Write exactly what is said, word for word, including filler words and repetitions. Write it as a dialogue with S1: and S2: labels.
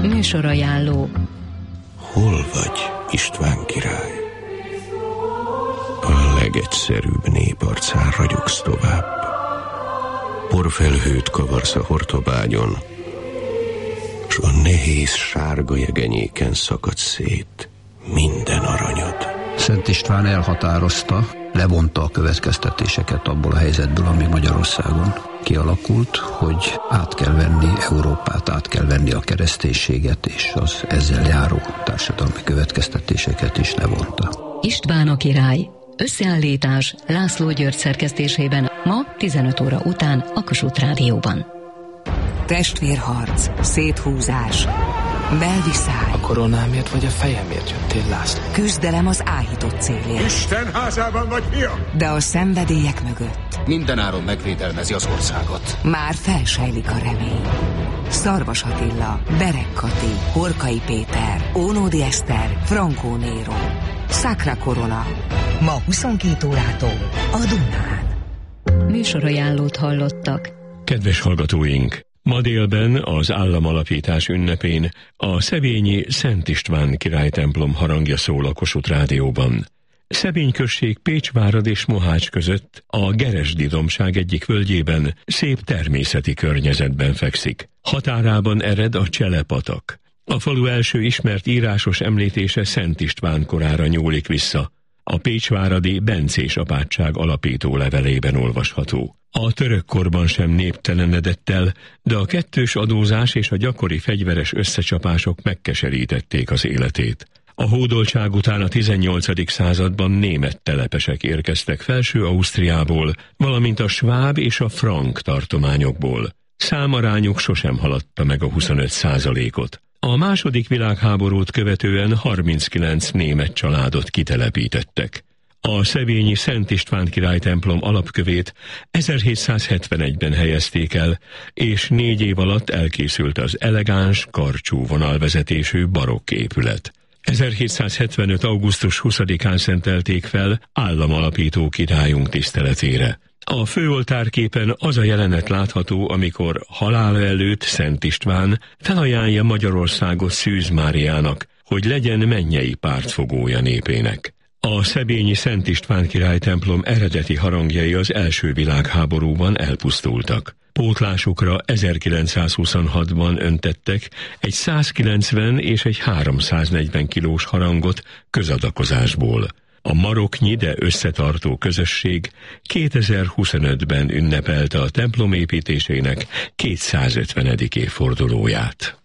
S1: Műsorajánló.
S2: Hol vagy, István király? A legegyszerűbb néparcán ragyogsz tovább. Porfelhőt kavarsz a hortobágyon, s a nehéz sárga jegenyéken szakad szét minden aranyod.
S3: Szent István elhatározta, levonta a következtetéseket abból a helyzetből, ami Magyarországon kialakult, hogy át kell venni Európát, át kell venni a kereszténységet, és az ezzel járó társadalmi következtetéseket is levonta.
S1: István a király. Összeállítás László György szerkesztésében ma tizenöt óra után a Kossuth Rádióban.
S4: Testvérharc, széthúzás, belviszály.
S5: A koronámért vagy a fejemért jöttél, László?
S4: Küzdelem az áhított célért.
S6: Isten házában vagy, fiam?
S4: De a szenvedélyek mögött
S5: mindenáron megvédelmezi az országot.
S4: már felsejlik a remény. Szarvas Attila, Berek Kati, Horkai Péter, Ónódi Eszter, Frankó Néró. Sacra Corona. Ma huszonkét órától a Dunán.
S1: Műsorajánlót hallottak.
S7: Kedves hallgatóink! Ma délben az államalapítás ünnepén a szebényi Szent István királytemplom harangja szól a Kossuth Rádióban. Szebény község Pécsvárad és Mohács között a Geresdi-dombság egyik völgyében szép természeti környezetben fekszik. Határában ered a Csele-patak. A falu első ismert írásos említése Szent István korára nyúlik vissza. A pécsváradi bencés apátság alapító levelében olvasható. A török korban sem néptelenedett el, de a kettős adózás és a gyakori fegyveres összecsapások megkeserítették az életét. A hódoltság után a tizennyolcadik században német telepesek érkeztek Felső-Ausztriából, valamint a sváb és a frank tartományokból. Számarányuk sosem haladta meg a huszonöt százalékot. A második világháborút követően harminckilenc német családot kitelepítettek. A szebényi Szent István királytemplom alapkövét ezerhétszázhetvenegyben helyezték el, és négy év alatt elkészült az elegáns, karcsú vonalvezetésű barokk épület. ezerhétszázhetvenöt augusztus huszadikán szentelték fel államalapító királyunk tiszteletére. A főoltárképen az a jelenet látható, amikor halála előtt Szent István felajánlja Magyarországot Szűz Máriának, hogy legyen mennyei pártfogója népének. A szebényi Szent István királytemplom eredeti harangjai az első világháborúban elpusztultak. Pótlásukra ezerkilencszázhuszonhatban öntettek egy százkilencven és egy háromszáznegyven kilós harangot közadakozásból. A maroknyi, de összetartó közösség kétezer-huszonötben ünnepelte a templom építésének kétszázötvenedik évfordulóját.